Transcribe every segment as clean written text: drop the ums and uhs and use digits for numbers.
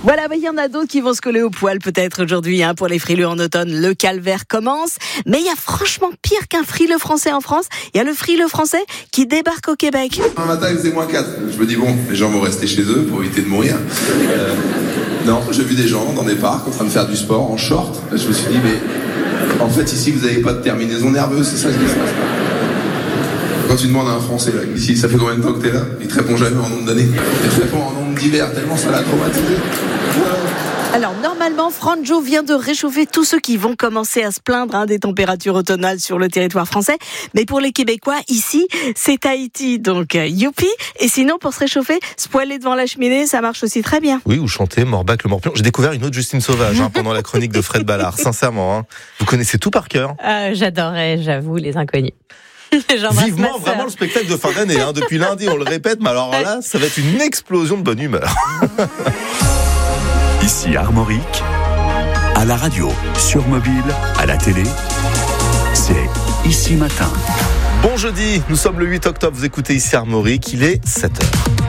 Voilà, il y en a d'autres qui vont se coller au poil peut-être aujourd'hui pour les frileux en automne. Le calvaire commence, mais il y a franchement pire qu'un frileux français en France. Il y a le frileux français qui débarque au Québec. Un matin, il faisait -4. Je me dis bon, les gens vont rester chez eux pour éviter de mourir. Non, j'ai vu des gens dans des parcs en train de faire du sport en short. Je me suis dit mais en fait ici vous n'avez pas de terminaison nerveuse, c'est ça ce qui se passe. Quand tu demandes à un Français là, ici ça fait combien de temps que t'es là, il te répond jamais en nombre d'années. Il te répond en nombre d'hiver tellement ça l'a traumatisé. Alors normalement, Franjo vient de réchauffer tous ceux qui vont commencer à se plaindre des températures automnales sur le territoire français. Mais pour les Québécois, ici, c'est Tahiti, donc youpi. Et sinon, pour se réchauffer, se poêler devant la cheminée, ça marche aussi très bien. Oui, ou chanter Morbac le Morpion. J'ai découvert une autre Justine Sauvage pendant la chronique de Fred Ballard, sincèrement. Vous connaissez tout par cœur. J'adorais, j'avoue, les inconnus. Vivement vraiment le spectacle de fin d'année. Depuis lundi, on le répète, mais alors là, ça va être une explosion de bonne humeur. Ici Armorique, à la radio, sur mobile, à la télé, c'est Ici Matin. Bon jeudi, nous sommes le 8 octobre, vous écoutez Ici Armorique, il est 7h.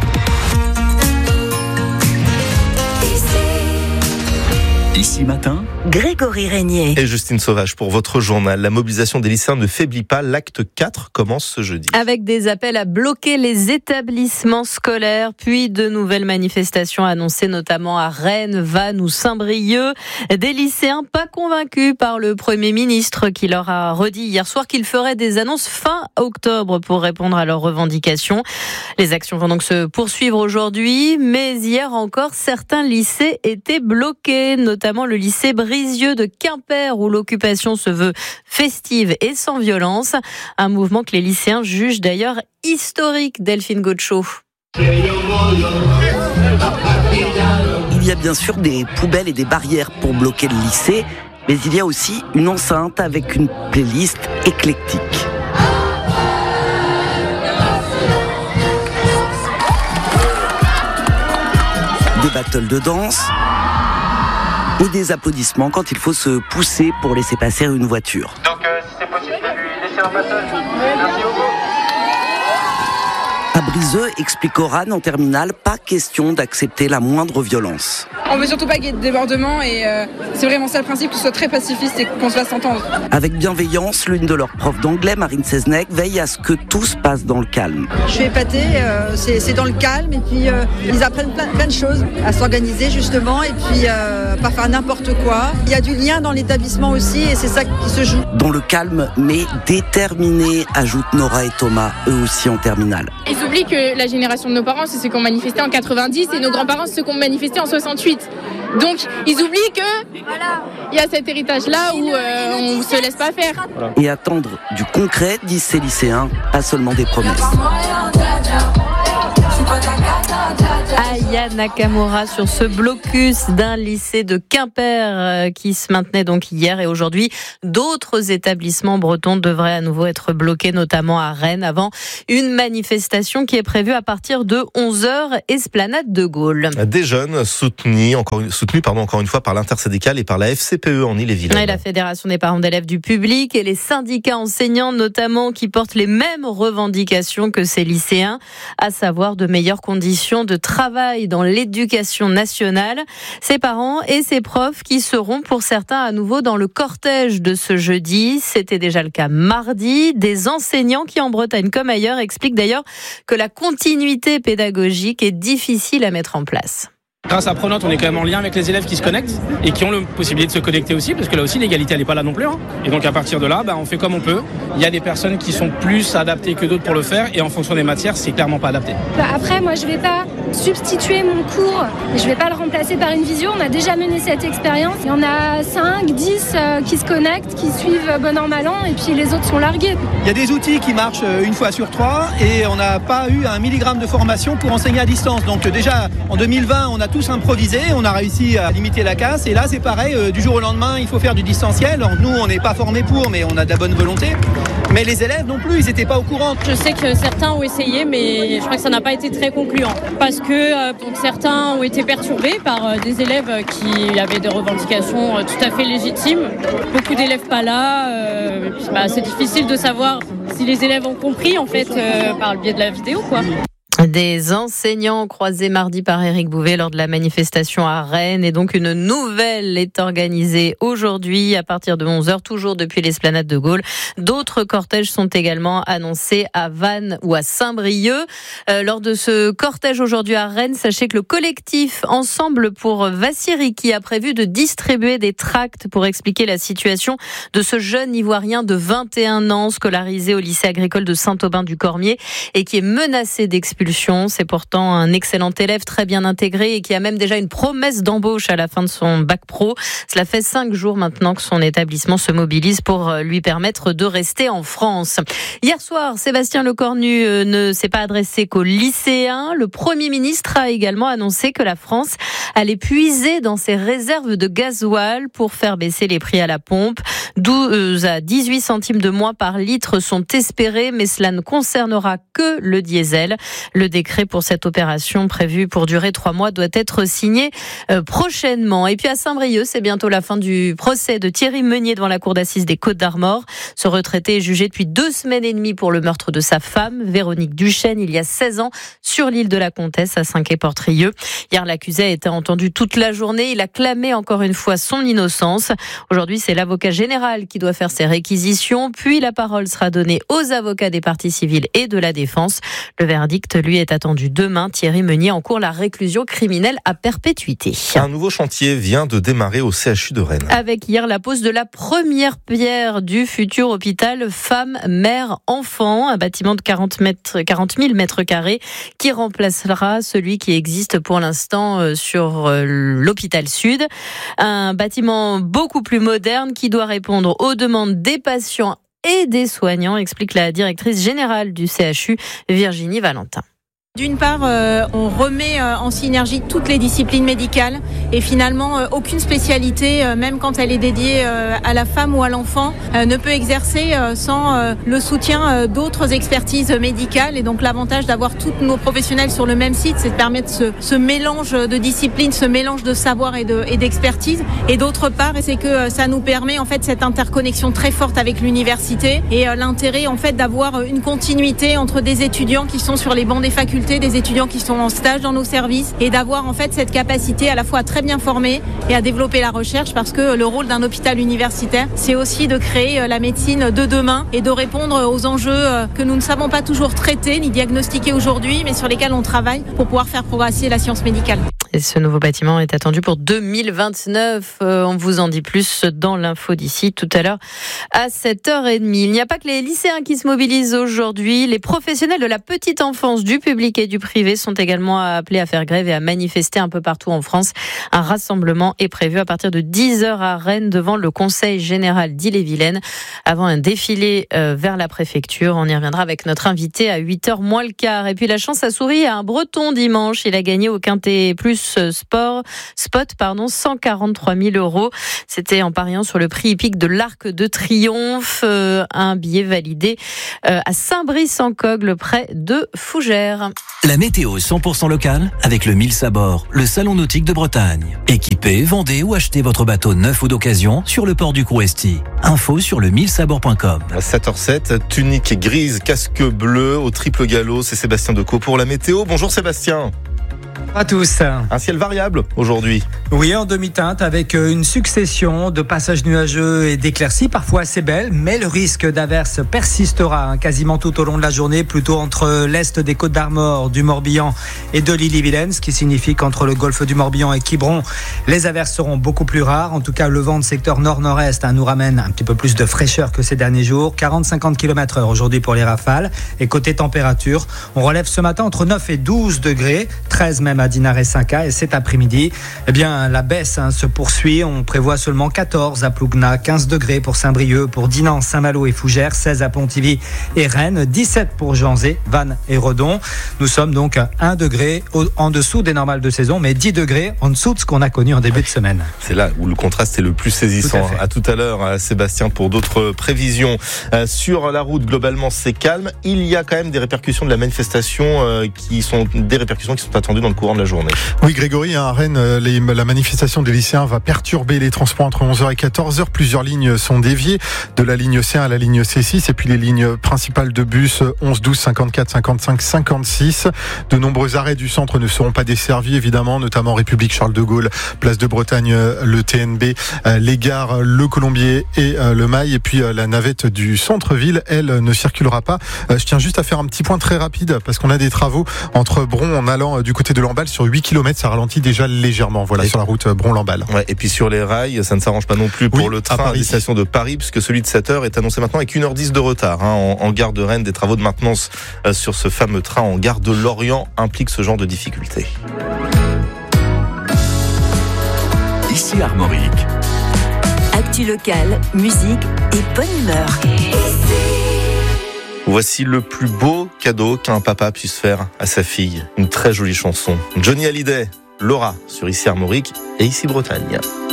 Ici Matin, Grégory Régnier et Justine Sauvage pour votre journal. La mobilisation des lycéens ne faiblit pas. L'acte 4 commence ce jeudi. Avec des appels à bloquer les établissements scolaires, puis de nouvelles manifestations annoncées notamment à Rennes, Vannes ou Saint-Brieuc. Des lycéens pas convaincus par le Premier ministre qui leur a redit hier soir qu'il ferait des annonces fin octobre pour répondre à leurs revendications. Les actions vont donc se poursuivre aujourd'hui, mais hier encore, certains lycées étaient bloqués, notamment le lycée Brisieux de Quimper où l'occupation se veut festive et sans violence. Un mouvement que les lycéens jugent d'ailleurs historique, Delphine Gaucho. Il y a bien sûr des poubelles et des barrières pour bloquer le lycée, mais il y a aussi une enceinte avec une playlist éclectique. Des battles de danse et des applaudissements quand il faut se pousser pour laisser passer une voiture. Donc si c'est possible de lui laisser un passage. Merci beaucoup. À Briseux, explique Oran en terminale, pas question d'accepter la moindre violence. On veut surtout pas qu'il y ait de débordement et c'est vraiment ça le principe, que ce soit très pacifiste et qu'on se fasse entendre. Avec bienveillance, l'une de leurs profs d'anglais, Marine Seznec, veille à ce que tout se passe dans le calme. Je suis épatée, c'est dans le calme et puis ils apprennent plein de choses, à s'organiser justement et puis pas faire n'importe quoi. Il y a du lien dans l'établissement aussi et c'est ça qui se joue. Dans le calme mais déterminé, ajoutent Nora et Thomas, eux aussi en terminale. Ils oublient que la génération de nos parents, c'est ceux qui ont manifesté en 90 et nos grands-parents, c'est ceux qui ont manifesté en 68. Donc, ils oublient que il y a cet héritage-là où on ne se laisse pas faire. Et attendre du concret, disent ces lycéens, pas seulement des promesses. Aya Nakamura sur ce blocus d'un lycée de Quimper qui se maintenait donc hier et aujourd'hui. D'autres établissements bretons devraient à nouveau être bloqués, notamment à Rennes, avant une manifestation qui est prévue à partir de 11h, Esplanade de Gaulle. Des jeunes soutenus encore une fois par l'intersyndicale et par la FCPE en Ille-et-Vilaine. Et la Fédération des parents d'élèves du public et les syndicats enseignants notamment qui portent les mêmes revendications que ces lycéens, à savoir de meilleures conditions de travail dans l'éducation nationale. Ces parents et ces profs qui seront pour certains à nouveau dans le cortège de ce jeudi. C'était déjà le cas mardi. Des enseignants qui en Bretagne comme ailleurs expliquent d'ailleurs que la continuité pédagogique est difficile à mettre en place. Grâce à Pronote, on est quand même en lien avec les élèves qui se connectent et qui ont la possibilité de se connecter aussi, parce que là aussi l'égalité elle n'est pas là non plus. Et donc à partir de là, on fait comme on peut. Il y a des personnes qui sont plus adaptées que d'autres pour le faire et en fonction des matières, c'est clairement pas adapté. Après, moi je vais pas substituer mon cours, je vais pas le remplacer par une visio. On a déjà mené cette expérience. Il y en a 5, 10 qui se connectent, qui suivent bon an mal an et puis les autres sont largués. Il y a des outils qui marchent une fois sur 3 et on n'a pas eu 1 milligramme de formation pour enseigner à distance. Donc déjà en 2020, on a tous improvisé, on a réussi à limiter la casse et là c'est pareil, du jour au lendemain il faut faire du distanciel. Donc, nous on n'est pas formés pour mais on a de la bonne volonté, mais les élèves non plus, ils n'étaient pas au courant. Je sais que certains ont essayé mais je crois que ça n'a pas été très concluant parce que donc, certains ont été perturbés par des élèves qui avaient des revendications tout à fait légitimes, beaucoup d'élèves pas là, c'est difficile de savoir si les élèves ont compris en fait par le biais de la vidéo quoi. Des enseignants croisés mardi par Éric Bouvet lors de la manifestation à Rennes, et donc une nouvelle est organisée aujourd'hui à partir de 11h, toujours depuis l'esplanade de Gaulle. D'autres cortèges sont également annoncés à Vannes ou à Saint-Brieuc. Lors de ce cortège aujourd'hui à Rennes, sachez que le collectif Ensemble pour Vassiriki a prévu de distribuer des tracts pour expliquer la situation de ce jeune Ivoirien de 21 ans scolarisé au lycée agricole de Saint-Aubin-du-Cormier et qui est menacé d'expulsion. C'est pourtant un excellent élève très bien intégré et qui a même déjà une promesse d'embauche à la fin de son bac pro. Cela fait 5 jours maintenant que son établissement se mobilise pour lui permettre de rester en France. Hier soir, Sébastien Lecornu ne s'est pas adressé qu'aux lycéens. Le Premier ministre a également annoncé que la France allait puiser dans ses réserves de gasoil pour faire baisser les prix à la pompe. 12 à 18 centimes de moins par litre sont espérés, mais cela ne concernera que le diesel. Le décret pour cette opération prévue pour durer 3 mois doit être signé prochainement. Et puis à Saint-Brieuc, c'est bientôt la fin du procès de Thierry Meunier devant la cour d'assises des Côtes-d'Armor. Ce retraité est jugé depuis 2 semaines et demie pour le meurtre de sa femme, Véronique Duchesne, il y a 16 ans, sur l'île de la Comtesse à Saint-Quay-Portrieux. Hier, l'accusé a été entendu toute la journée. Il a clamé encore une fois son innocence. Aujourd'hui, c'est l'avocat général qui doit faire ses réquisitions. Puis la parole sera donnée aux avocats des parties civiles et de la défense. Le verdict, lui, est attendu demain. Thierry Meunier encourt la réclusion criminelle à perpétuité. Un nouveau chantier vient de démarrer au CHU de Rennes. Avec hier la pose de la première pierre du futur hôpital Femmes-Mères-Enfants, un bâtiment de 40 000 mètres carrés qui remplacera celui qui existe pour l'instant sur l'hôpital Sud. Un bâtiment beaucoup plus moderne qui doit répondre aux demandes des patients et des soignants, explique la directrice générale du CHU, Virginie Valentin. D'une part, on remet en synergie toutes les disciplines médicales et finalement aucune spécialité, même quand elle est dédiée à la femme ou à l'enfant, ne peut exercer sans le soutien d'autres expertises médicales. Et donc l'avantage d'avoir tous nos professionnels sur le même site, c'est de permettre ce mélange de disciplines, ce mélange de savoir et d'expertise. Et d'autre part, c'est que ça nous permet en fait cette interconnexion très forte avec l'université et l'intérêt en fait d'avoir une continuité entre des étudiants qui sont sur les bancs des facultés, des étudiants qui sont en stage dans nos services et d'avoir en fait cette capacité à la fois à très bien former et à développer la recherche, parce que le rôle d'un hôpital universitaire, c'est aussi de créer la médecine de demain et de répondre aux enjeux que nous ne savons pas toujours traiter ni diagnostiquer aujourd'hui, mais sur lesquels on travaille pour pouvoir faire progresser la science médicale. Et ce nouveau bâtiment est attendu pour 2029. On vous en dit plus dans l'info d'ici tout à l'heure à 7h30. Il n'y a pas que les lycéens qui se mobilisent aujourd'hui. Les professionnels de la petite enfance, du public et du privé sont également appelés à faire grève et à manifester un peu partout en France. Un rassemblement est prévu à partir de 10h à Rennes devant le Conseil général d'Ille-et-Vilaine avant un défilé vers la préfecture. On y reviendra avec notre invité à 8h moins le quart. Et puis la chance a souri à un Breton dimanche. Il a gagné au Quintet Plus Spot, 143 000 €. C'était en pariant sur le prix hippique de l'Arc de Triomphe, un billet validé à Saint-Brice-en-Cogle près de Fougères. La météo 100% locale avec le 1000 Sabord, le salon nautique de Bretagne. Équipez, vendez ou achetez votre bateau neuf ou d'occasion sur le port du Crouesty. Info sur le 1000sabord.com. À 7h07, tunique grise, casque bleu au triple galop. C'est Sébastien Decaux pour la météo. Bonjour Sébastien. À tous. Un ciel variable aujourd'hui. Oui, en demi-teinte avec une succession de passages nuageux et d'éclaircies parfois assez belles, mais le risque d'averse persistera quasiment tout au long de la journée, plutôt entre l'est des Côtes-d'Armor, du Morbihan et de l'Ille-et-Vilaine, ce qui signifie qu'entre le golfe du Morbihan et Quiberon, les averses seront beaucoup plus rares. En tout cas, le vent de secteur nord-nord-est nous ramène un petit peu plus de fraîcheur que ces derniers jours. 40-50 km/h aujourd'hui pour les rafales. Et côté température, on relève ce matin entre 9 et 12 degrés, 13 même à Dinard et Saint-Cas. Et cet après-midi, eh bien, la baisse se poursuit. On prévoit seulement 14 à Plougna, 15 degrés pour Saint-Brieuc, pour Dinan, Saint-Malo et Fougères, 16 à Pontivy et Rennes, 17 pour Janzé, Vannes et Redon. Nous sommes donc à 1 degré en dessous des normales de saison, mais 10 degrés en dessous de ce qu'on a connu en début de semaine. C'est là où le contraste est le plus saisissant. À tout à l'heure, Sébastien, pour d'autres prévisions. Sur la route, globalement, c'est calme. Il y a quand même des répercussions de la manifestation qui sont attendues dans le courant de la journée. Oui, Grégory, à Rennes, la manifestation des lycéens va perturber les transports entre 11h et 14h. Plusieurs lignes sont déviées, de la ligne C1 à la ligne C6, et puis les lignes principales de bus 11, 12, 54, 55, 56. De nombreux arrêts du centre ne seront pas desservis, évidemment, notamment République Charles de Gaulle, Place de Bretagne, le TNB, les gares, le Colombier et le Mail. Et puis la navette du centre-ville, elle, ne circulera pas. Je tiens juste à faire un petit point très rapide, parce qu'on a des travaux entre Bron en allant du côté de Lamballe sur 8 km. Ça ralentit déjà légèrement, sur la route Bron-Lamballe. Ouais, et puis sur les rails, ça ne s'arrange pas non plus pour le train à destination de Paris, puisque celui de 7h est annoncé maintenant avec 1h10 de retard. En gare de Rennes, des travaux de maintenance sur ce fameux train en gare de Lorient impliquent ce genre de difficultés. Ici Armorique. Actu locale, musique et bonne humeur. Voici le plus beau cadeau qu'un papa puisse faire à sa fille. Une très jolie chanson. Johnny Hallyday, Laura, sur Ici Armorique et Ici Bretagne.